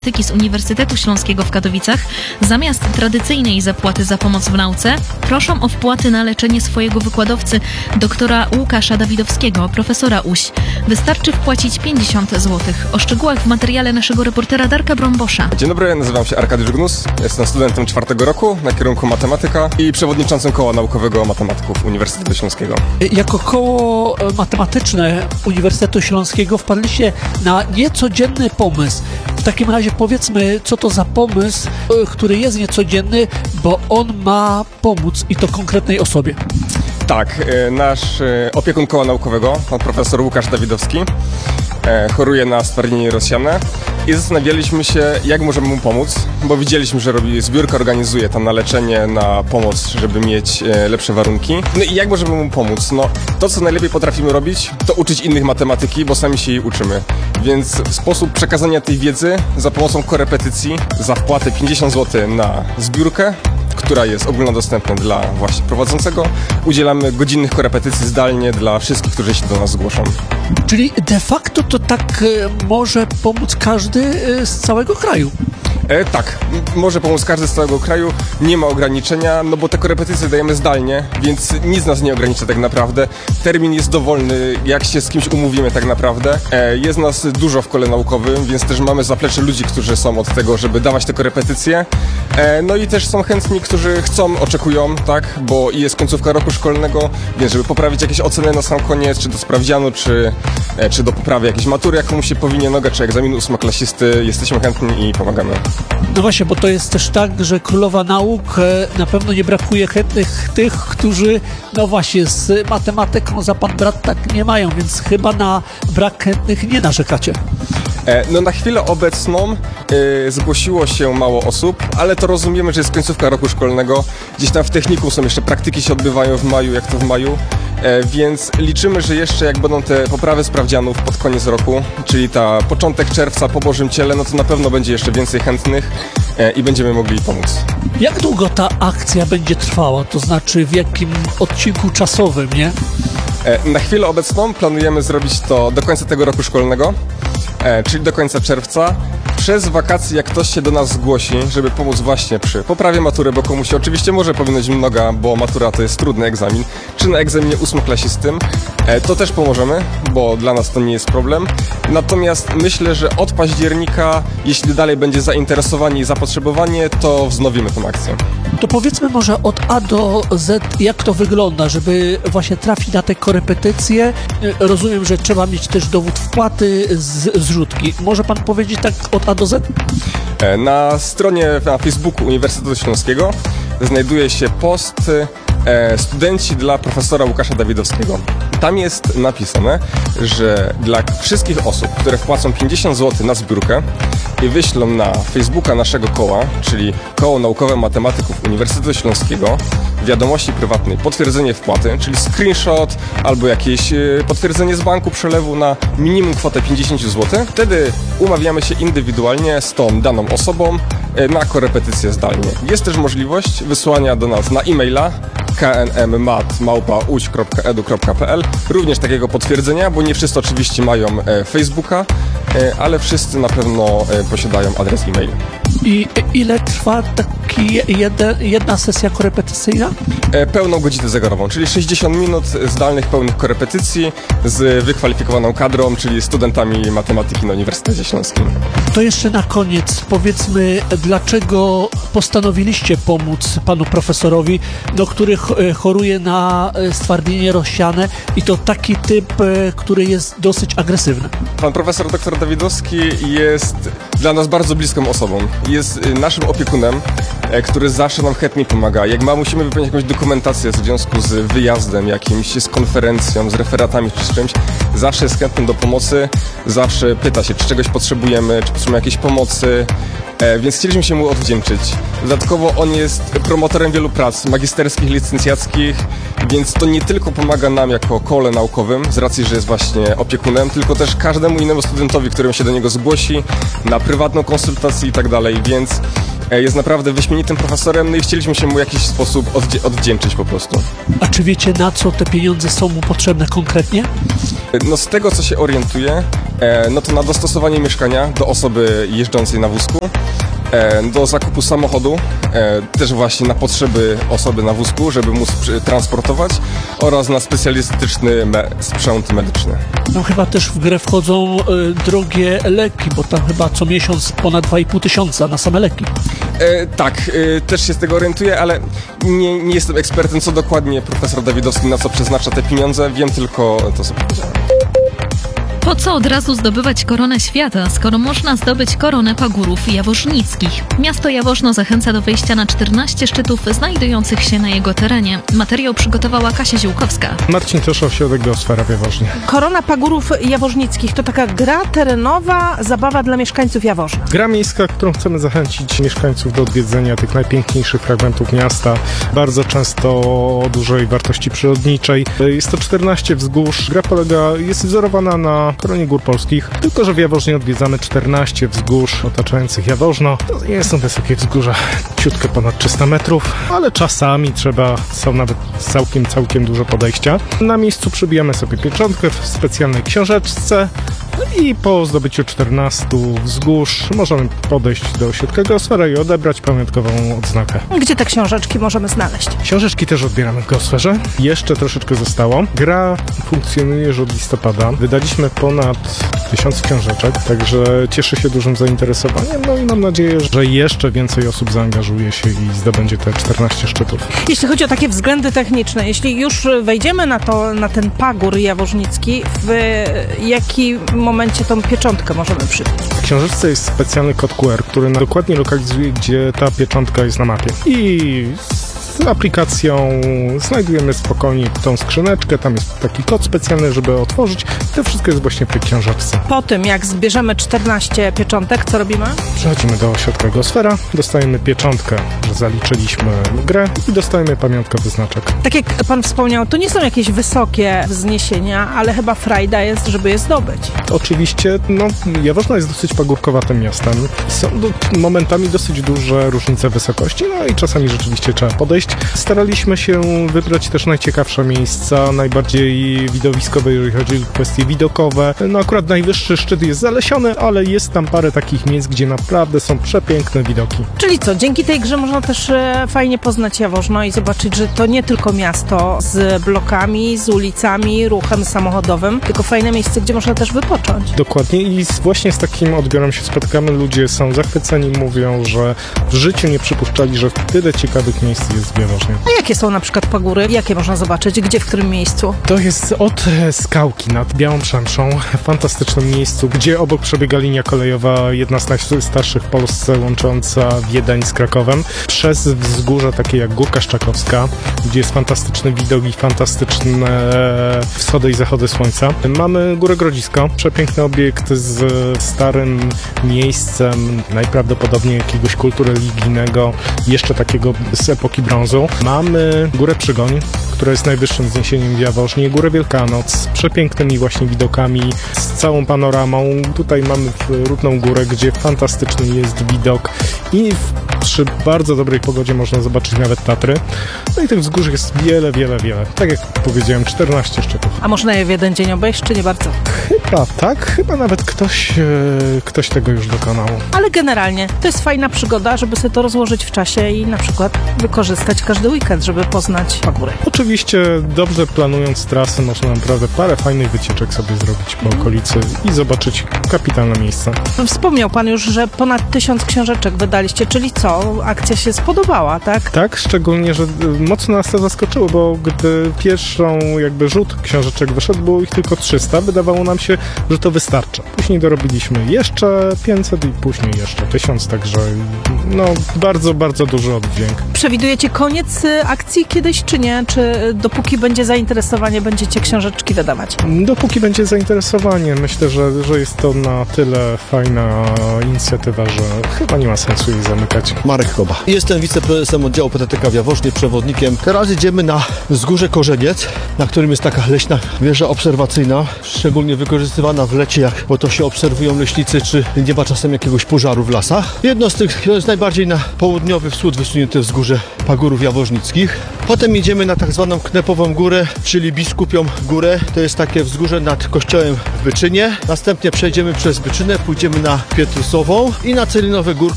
z Uniwersytetu Śląskiego w Katowicach zamiast tradycyjnej zapłaty za pomoc w nauce proszą o wpłaty na leczenie swojego wykładowcy, doktora Łukasza Dawidowskiego, profesora УŚ. Wystarczy wpłacić 50 zł. O szczegółach w materiale naszego reportera Darka Brąbosza. Dzień dobry, nazywam się Arkadiusz Gnus, jestem studentem 4. roku na kierunku matematyka i przewodniczącym Koła Naukowego Matematyków Uniwersytetu Śląskiego. Jako koło matematyczne Uniwersytetu Śląskiego wpadliście na niecodzienny pomysł. W takim razie powiedzmy, co to za pomysł, który jest niecodzienny, bo on ma pomóc i to konkretnej osobie. Tak, nasz opiekun Koła Naukowego, pan profesor Łukasz Dawidowski, choruje na stwardnienie rozsiane i zastanawialiśmy się, jak możemy mu pomóc, bo widzieliśmy, że robi zbiórkę, organizuje tam na leczenie, na pomoc, żeby mieć lepsze warunki. No i jak możemy mu pomóc? No, to, co najlepiej potrafimy robić, to uczyć innych matematyki, bo sami się jej uczymy. Więc sposób przekazania tej wiedzy za pomocą korepetycji, za wpłatę 50 zł na zbiórkę, która jest ogólnodostępna dla właśnie prowadzącego, udzielamy godzinnych korepetycji zdalnie dla wszystkich, którzy się do nas zgłoszą. Czyli de facto to tak może pomóc każdy z całego kraju. Tak, może pomóc każdy z całego kraju, nie ma ograniczenia, no bo te korepetycje dajemy zdalnie, więc nic nas nie ogranicza tak naprawdę. Termin jest dowolny, jak się z kimś umówimy tak naprawdę. Jest nas dużo w kole naukowym, więc też mamy zaplecze ludzi, którzy są od tego, żeby dawać te korepetycje. No i też są chętni, którzy chcą, oczekują, tak, bo jest końcówka roku szkolnego, więc żeby poprawić jakieś oceny na sam koniec, czy do sprawdzianu, czy do poprawy jakiejś matury, jak komuś się powinie noga, czy egzaminu ósmoklasisty, jesteśmy chętni i pomagamy. No właśnie, bo to jest też tak, że królowa nauk na pewno nie brakuje chętnych tych, którzy no właśnie z matematyką za pan brat tak nie mają, więc chyba na brak chętnych nie narzekacie. No na chwilę obecną zgłosiło się mało osób, ale to rozumiemy, że jest końcówka roku szkolnego. Gdzieś tam w technikum są jeszcze praktyki, się odbywają w maju, jak to w maju. Więc liczymy, że jeszcze jak będą te poprawy sprawdzianów pod koniec roku, czyli ta początek czerwca po Bożym Ciele, no to na pewno będzie jeszcze więcej chętnych i będziemy mogli pomóc. Jak długo ta akcja będzie trwała? To znaczy w jakim odcinku czasowym, nie? Na chwilę obecną planujemy zrobić to do końca tego roku szkolnego, czyli do końca czerwca. Przez wakacje, jak ktoś się do nas zgłosi, żeby pomóc właśnie przy poprawie matury, bo komuś się oczywiście może powinąć noga, bo matura to jest trudny egzamin, czy na egzaminie ósmoklasistym, to też pomożemy, bo dla nas to nie jest problem. Natomiast myślę, że od października, jeśli dalej będzie zainteresowanie i zapotrzebowanie, to wznowimy tę akcję. To powiedzmy może od A do Z, jak to wygląda, żeby właśnie trafić na te korepetycje. Rozumiem, że trzeba mieć też dowód wpłaty z zrzutki. Może pan powiedzieć tak od A do Z? Na stronie na Facebooku Uniwersytetu Śląskiego znajduje się post studenci dla profesora Łukasza Dawidowskiego. Tam jest napisane, że dla wszystkich osób, które wpłacą 50 zł na zbiórkę i wyślą na Facebooka naszego koła, czyli Koło Naukowe Matematyków Uniwersytetu Śląskiego, w wiadomości prywatnej potwierdzenie wpłaty, czyli screenshot albo jakieś potwierdzenie z banku przelewu na minimum kwotę 50 zł, wtedy umawiamy się indywidualnie z tą daną osobą na korepetycję zdalnie. Jest też możliwość wysłania do nas na e-maila knmmat@uś.edu.pl również takiego potwierdzenia, bo nie wszyscy oczywiście mają Facebooka, ale wszyscy na pewno posiadają adres e-mail. I ile trwa jedna sesja korepetycyjna? Pełną godzinę zegarową, czyli 60 minut zdalnych, pełnych korepetycji z wykwalifikowaną kadrą, czyli studentami matematyki na Uniwersytecie Śląskim. To jeszcze na koniec powiedzmy, dlaczego postanowiliście pomóc panu profesorowi, no, który choruje na stwardnienie rozsiane i to taki typ, który jest dosyć agresywny. Pan profesor dr Dawidowski jest dla nas bardzo bliską osobą. Jest naszym opiekunem, który zawsze nam chętnie pomaga. Jak musimy wypełnić jakąś dokumentację w związku z wyjazdem jakimś, z konferencją, z referatami czy z czymś, zawsze jest chętny do pomocy, zawsze pyta się, czy czegoś potrzebujemy, czy potrzebujemy jakiejś pomocy, więc chcieliśmy się mu odwdzięczyć. Dodatkowo on jest promotorem wielu prac magisterskich, licencjackich, więc to nie tylko pomaga nam jako kole naukowym, z racji, że jest właśnie opiekunem, tylko też każdemu innemu studentowi, którym się do niego zgłosi, na prywatną konsultację i tak dalej, więc jest naprawdę wyśmienitym profesorem, no i chcieliśmy się mu w jakiś sposób odwdzięczyć po prostu. A czy wiecie, na co te pieniądze są mu potrzebne konkretnie? No z tego, co się orientuję, no to na dostosowanie mieszkania do osoby jeżdżącej na wózku, do zakupu samochodu, też właśnie na potrzeby osoby na wózku, żeby móc transportować, oraz na specjalistyczny sprzęt medyczny. No chyba też w grę wchodzą drogie leki, bo tam chyba co miesiąc ponad 2,5 tysiąca na same leki. Tak, też się z tego orientuję, ale nie jestem ekspertem, co dokładnie profesor Dawidowski na co przeznacza te pieniądze, wiem tylko to, co powiedziałem. Po co od razu zdobywać koronę świata, skoro można zdobyć koronę pagórów jaworznickich? Miasto Jaworzno zachęca do wejścia na 14 szczytów znajdujących się na jego terenie. Materiał przygotowała Kasia Ziółkowska. Marcin Tosza, Ośrodek Geosfera w Jaworznie. Korona Pagórów Jaworznickich to taka gra terenowa, zabawa dla mieszkańców Jaworzna. Gra miejska, którą chcemy zachęcić mieszkańców do odwiedzenia tych najpiękniejszych fragmentów miasta, bardzo często o dużej wartości przyrodniczej. Jest to 14 wzgórz. Gra jest wzorowana na koronie gór polskich, tylko że w Jaworznie odwiedzamy 14 wzgórz otaczających Jaworzno. To nie są wysokie wzgórza, ciutkę ponad 300 metrów, ale czasami są nawet całkiem dużo podejścia. Na miejscu przybijamy sobie pieczątkę w specjalnej książeczce i po zdobyciu 14 wzgórz możemy podejść do Ośrodka Geosfera i odebrać pamiątkową odznakę. Gdzie te książeczki możemy znaleźć? Książeczki też odbieramy w Geosferze. Jeszcze troszeczkę zostało. Gra funkcjonuje już od listopada. Wydaliśmy ponad 1000 książeczek, także cieszy się dużym zainteresowaniem, no i mam nadzieję, że jeszcze więcej osób zaangażuje się i zdobędzie te 14 szczytów. Jeśli chodzi o takie względy techniczne, jeśli już wejdziemy na ten pagór jaworznicki, w jakim momencie tą pieczątkę możemy przybić? W książeczce jest specjalny kod QR, który dokładnie lokalizuje, gdzie ta pieczątka jest na mapie. I z aplikacją znajdujemy spokojnie tą skrzyneczkę, tam jest taki kod specjalny, żeby otworzyć. To wszystko jest właśnie w tej książeczce. Po tym, jak zbierzemy 14 pieczątek, co robimy? Przechodzimy do Ośrodka Geosfera, dostajemy pieczątkę, że zaliczyliśmy grę i dostajemy pamiątkowy znaczek. Tak jak pan wspomniał, to nie są jakieś wysokie wzniesienia, ale chyba frajda jest, żeby je zdobyć. Oczywiście, Jaworzno jest dosyć pagórkowatym miastem. Są momentami dosyć duże różnice wysokości, no i czasami rzeczywiście trzeba podejść. Staraliśmy się wybrać też najciekawsze miejsca, najbardziej widowiskowe, jeżeli chodzi o kwestie widokowe. No akurat najwyższy szczyt jest zalesiony, ale jest tam parę takich miejsc, gdzie naprawdę są przepiękne widoki. Czyli co, dzięki tej grze można też fajnie poznać Jaworzno i zobaczyć, że to nie tylko miasto z blokami, z ulicami, ruchem samochodowym, tylko fajne miejsce, gdzie można też wypocząć. Dokładnie i właśnie z takim odbiorem się spotykamy. Ludzie są zachwyceni, mówią, że w życiu nie przypuszczali, że tyle ciekawych miejsc jest w Jaworznie. A jakie są na przykład pagóry? Jakie można zobaczyć? Gdzie, w którym miejscu? To jest od Skałki nad Białą Przemszą, w fantastycznym miejscu, gdzie obok przebiega linia kolejowa, jedna z najstarszych w Polsce, łącząca Wiedeń z Krakowem, przez wzgórze takie jak Górka Szczakowska, gdzie jest fantastyczny widok i fantastyczne wschody i zachody słońca. Mamy Górę Grodzisko, przepiękny obiekt z starym miejscem, najprawdopodobniej jakiegoś kultu religijnego, jeszcze takiego z epoki brązu. Mamy Górę Przygoń, która jest najwyższym wzniesieniem w Jaworznie, Górę Wielkanoc z przepięknymi właśnie widokami, z całą panoramą. Tutaj mamy Rudną Górę, gdzie fantastyczny jest widok i przy bardzo dobrej pogodzie można zobaczyć nawet Tatry. No i tych wzgórz jest wiele. Tak jak powiedziałem, 14 szczytów. A można je w jeden dzień obejść, czy nie bardzo? Chyba tak, chyba nawet ktoś tego już dokonał. Ale generalnie to jest fajna przygoda, żeby sobie to rozłożyć w czasie i na przykład wykorzystać każdy weekend, żeby poznać pagóry. Oczywiście dobrze planując trasy można naprawdę parę fajnych wycieczek sobie zrobić po okolicy i zobaczyć kapitalne miejsca. Wspomniał pan już, że ponad 1000 książeczek wydaliście, czyli co? Akcja się spodobała, tak? Tak, szczególnie, że mocno nas to zaskoczyło, bo gdy pierwszą rzut książeczek wyszedł, było ich tylko 300, wydawało nam się, że to wystarcza. Później dorobiliśmy jeszcze 500 i później jeszcze 1000, także bardzo duży oddźwięk. Przewidujecie koniec akcji kiedyś, czy nie? Czy dopóki będzie zainteresowanie, będziecie książeczki wydawać? Dopóki będzie zainteresowanie. Myślę, że jest to na tyle fajna inicjatywa, że chyba nie ma sensu jej zamykać. Marek Koba. Jestem wiceprezesem oddziału PTTK w Jaworznie, przewodnikiem. Teraz idziemy na wzgórze Korzeniec, na którym jest taka leśna wieża obserwacyjna, szczególnie wykorzystywana w lecie, bo to się obserwują leśnicy, czy nie ma czasem jakiegoś pożaru w lasach. Jedno z tych, to jest najbardziej na południowy wschód wysunięte wzgórze Pagórów Jaworznickich. Potem idziemy na tak zwaną Knepową Górę, czyli Biskupią Górę. To jest takie wzgórze nad kościołem w Byczynie. Następnie przejdziemy przez Byczynę, pójdziemy na Pietrusową i na Celinowe Górki.